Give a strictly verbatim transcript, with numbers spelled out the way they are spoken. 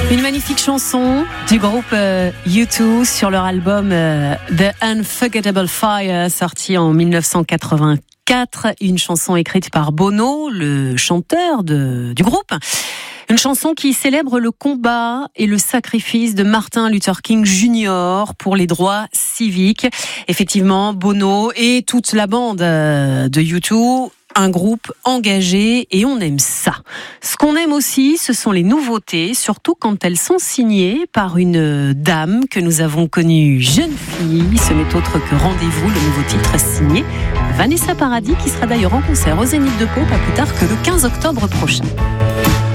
Une magnifique chanson du groupe euh, U deux sur leur album euh, The Unforgettable Fire, sorti en dix-neuf cent quatre-vingt-quatre. Une chanson écrite par Bono, le chanteur de, du groupe. Une chanson qui célèbre le combat et le sacrifice de Martin Luther King junior pour les droits civiques. Effectivement, Bono et toute la bande de U deux, un groupe engagé, et on aime ça. Ce qu'on aime aussi, ce sont les nouveautés, surtout quand elles sont signées par une dame que nous avons connue jeune fille. Ce n'est autre que Rendez-vous, le nouveau titre signé Vanessa Paradis, qui sera d'ailleurs en concert au Zénith de Pau pas plus tard que le quinze octobre prochain.